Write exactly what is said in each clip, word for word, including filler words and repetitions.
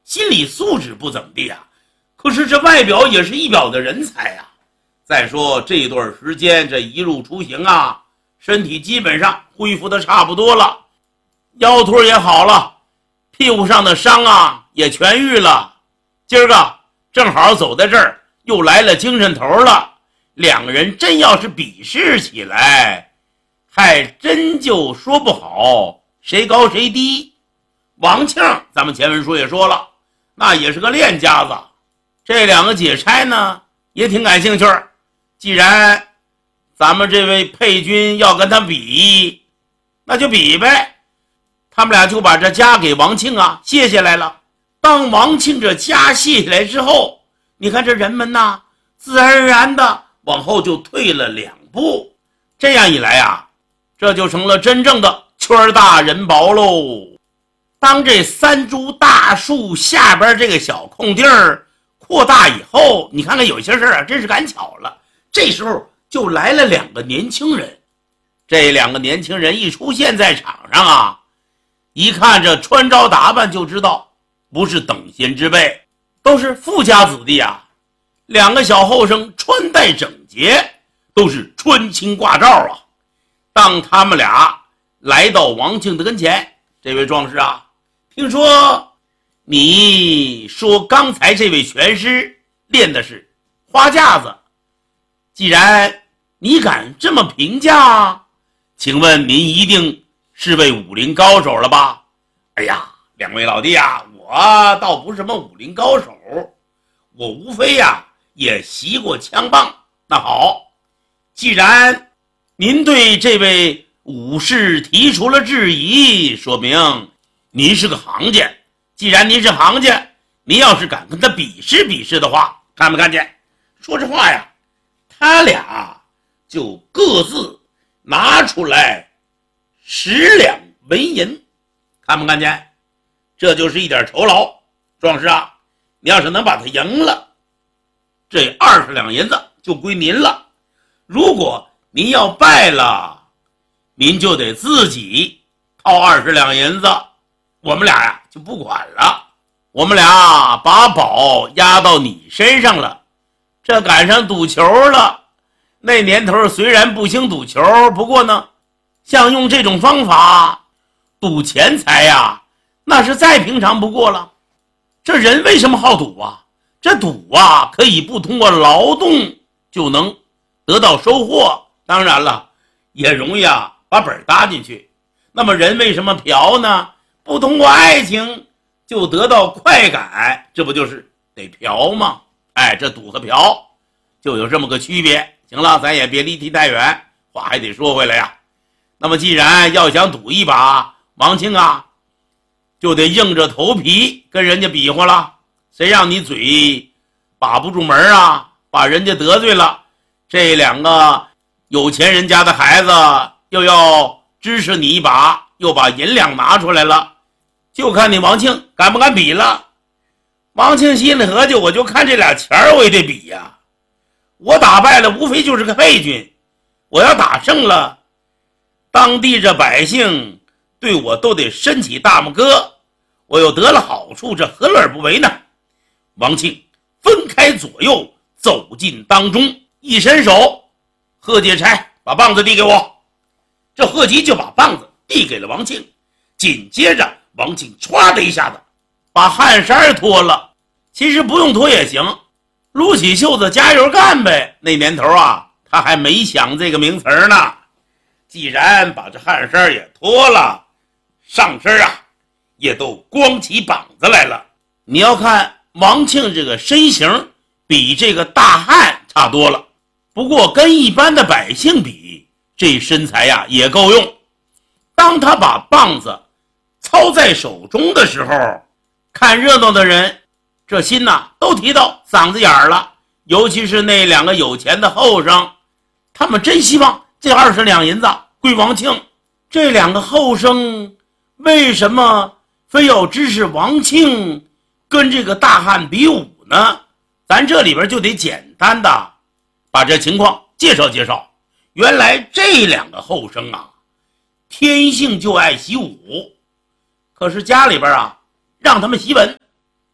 心理素质不怎么地啊，可是这外表也是一表的人才啊。再说这段时间这一路出行啊，身体基本上恢复的差不多了，腰腿也好了，屁股上的伤啊也痊愈了。今儿个正好走在这儿，又来了精神头了，两个人真要是比试起来，还真就说不好谁高谁低。王庆咱们前文书也说了，那也是个练家子，这两个解差呢也挺感兴趣，既然咱们这位配军要跟他比，那就比呗。他们俩就把这枷给王庆啊卸下来了。当王庆这枷卸下来之后，你看这人们呐，自然而然的往后就退了两步，这样一来啊，这就成了真正的圈大人薄喽。当这三株大树下边这个小空地儿扩大以后，你看看有些事儿啊，真是赶巧了。这时候就来了两个年轻人，这两个年轻人一出现在场上啊，一看这穿着打扮就知道不是等闲之辈，都是富家子弟啊。两个小后生穿戴整洁，都是穿青挂罩啊。当他们俩来到王庆的跟前，这位壮士啊，听说你说刚才这位拳师练的是花架子，既然你敢这么评价，请问您一定是位武林高手了吧？哎呀，两位老弟啊，我倒不是什么武林高手，我无非呀也习过枪棒。那好，既然您对这位武士提出了质疑，说明您是个行家。既然您是行家，您要是敢跟他比试比试的话，看没看见？说这话呀，他俩就各自拿出来十两纹银，看没看见？这就是一点酬劳。壮士啊，你要是能把他赢了，这二十两银子就归您了。如果您要败了，您就得自己掏二十两银子，我们俩呀就不管了。我们俩把宝压到你身上了，这赶上赌球了。那年头虽然不兴赌球，不过呢，像用这种方法赌钱财呀，那是再平常不过了。这人为什么好赌啊？这赌啊，可以不通过劳动就能得到收获，当然了，也容易啊把本搭进去。那么人为什么嫖呢？不通过爱情就得到快感，这不就是得嫖吗？哎，这赌和嫖就有这么个区别。行了，咱也别离题太远，话还得说回来呀。那么既然要想赌一把，王庆啊就得硬着头皮跟人家比划了。谁让你嘴把不住门啊，把人家得罪了，这两个有钱人家的孩子又要支持你一把，又把银两拿出来了，就看你王庆敢不敢比了。王庆心里合计，我就看这俩钱儿我也得比呀，我打败了无非就是个配军，我要打胜了，当地这百姓对我都得伸起大拇哥，我又得了好处，这何乐而不为呢？王庆分开左右走进当中，一伸手，贺解差把棒子递给我。这贺吉就把棒子递给了王庆，紧接着王庆歘的一下子把汗衫脱了。其实不用脱也行，撸起袖子加油干呗。那年头啊，他还没想这个名词呢。既然把这汗衫也脱了，上身啊也都光起膀子来了。你要看王庆这个身形比这个大汉差多了，不过跟一般的百姓比，这身材呀也够用。当他把棒子操在手中的时候，看热闹的人这心呐都提到嗓子眼儿了。尤其是那两个有钱的后生，他们真希望这二十两银子归王庆。这两个后生为什么非要支持王庆跟这个大汉比武呢？咱这里边就得简单的把这情况介绍介绍。原来这两个后生啊，天性就爱习武，可是家里边啊让他们习文，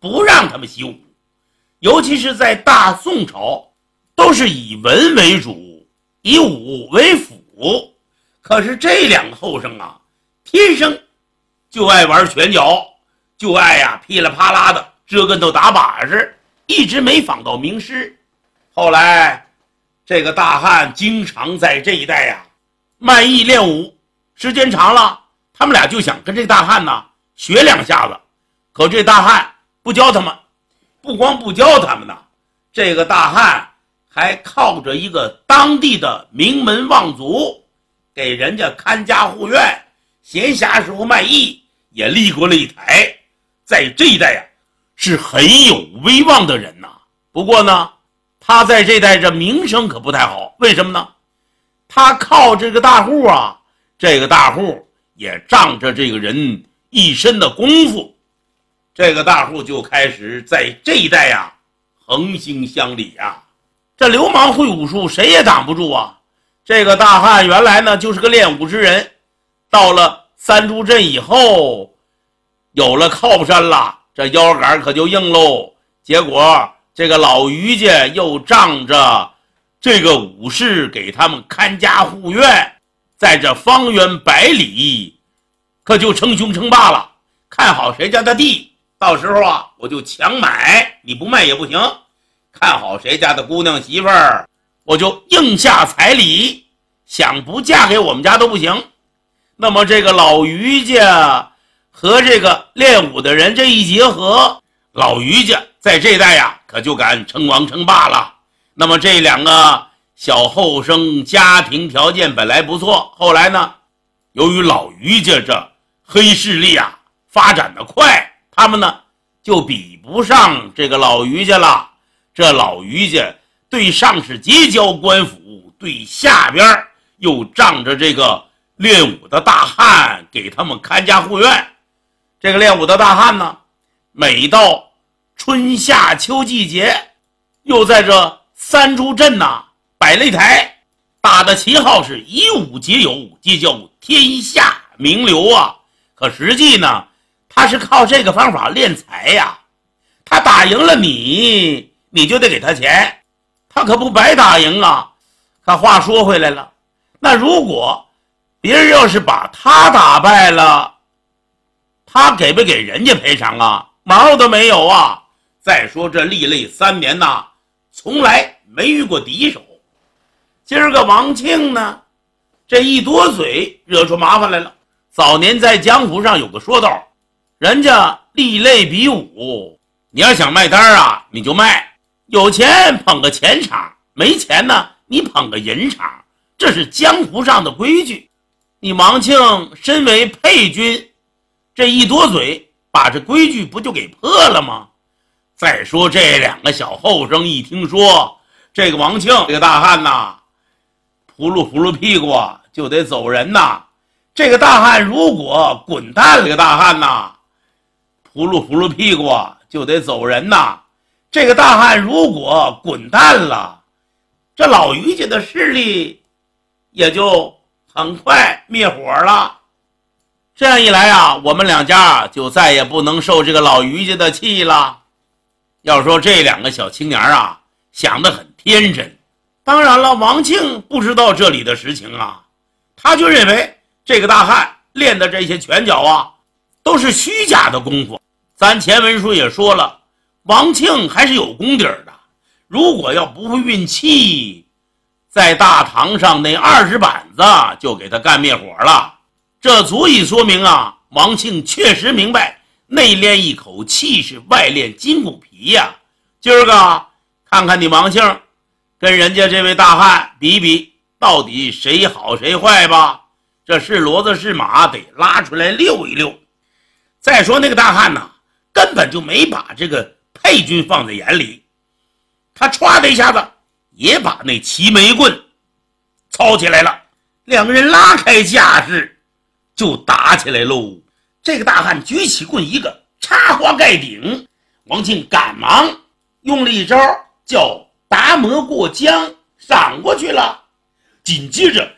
不让他们习武，尤其是在大宋朝，都是以文为主，以武为辅。可是这两个后生啊，天生就爱玩拳脚，就爱呀、啊、噼里啪啦的折跟头打把式，一直没仿到名师。后来这个大汉经常在这一带呀、啊、卖艺练武，时间长了，他们俩就想跟这大汉呢学两下子。可这大汉不教他们，不光不教他们呢，这个大汉还靠着一个当地的名门望族，给人家看家护院，闲暇时候卖艺，也立过擂台，在这一带呀、啊、是很有威望的人呐。不过呢，他在这一带这名声可不太好，为什么呢？他靠这个大户啊，这个大户也仗着这个人一身的功夫，这个大户就开始在这一带呀、啊、横行乡里啊。这流氓会武术，谁也挡不住啊。这个大汉原来呢就是个练武之人，到了三株镇以后，有了靠山了，这腰杆可就硬喽。结果这个老于家又仗着这个武士给他们看家护院，在这方圆百里可就称兄称霸了。看好谁家的地，到时候啊我就强买，你不卖也不行。看好谁家的姑娘媳妇儿，我就硬下彩礼，想不嫁给我们家都不行。那么这个老于家和这个练武的人这一结合，老于家在这代呀可就敢称王称霸了。那么这两个小后生家庭条件本来不错，后来呢，由于老于家这黑势力啊发展的快，他们呢就比不上这个老于家了。这老于家对上是结交官府，对下边又仗着这个练武的大汉给他们看家护院。这个练武的大汉呢，每到春夏秋季节，又在这三株镇呐摆擂台，打的旗号是以武结友，皆叫天下名流啊。可实际呢，他是靠这个方法练财呀。他打赢了你，你就得给他钱，他可不白打赢啊。可话说回来了，那如果别人要是把他打败了，他给不给人家赔偿啊？毛都没有啊。再说这历累三年呐，从来没遇过敌手。今儿个王庆呢，这一多嘴惹出麻烦来了。早年在江湖上有个说道，人家历累比武，你要想卖单啊你就卖，有钱捧个钱场，没钱呢你捧个银场，这是江湖上的规矩。你王庆身为配军，这一多嘴把这规矩不就给破了吗？再说这两个小后生一听说这个王庆这个大汉呐，扑噜扑噜屁股就得走人呐。这个大汉如果滚蛋了，这个大汉呐，扑噜扑噜屁股就得走人呐。这个大汉如果滚蛋了，这老于家的势力也就很快灭火了。这样一来啊，我们两家就再也不能受这个老于家的气了。要说这两个小青年啊，想得很天真。当然了，王庆不知道这里的实情啊，他就认为这个大汉练的这些拳脚啊，都是虚假的功夫。咱前文书也说了，王庆还是有功底的。如果要不会运气，在大堂上那二十板子就给他干灭火了。这足以说明啊，王庆确实明白内练一口气势，外练筋骨皮呀、啊。今儿个看看你王庆跟人家这位大汉比比，到底谁好谁坏吧。这是骡子是马，得拉出来溜一溜。再说那个大汉呢，根本就没把这个配军放在眼里，他歘的一下子也把那齐眉棍操起来了，两个人拉开架势就打起来喽。这个大汉举起棍一个插花盖顶，王庆赶忙用了一招叫达摩过江，闪过去了。紧接着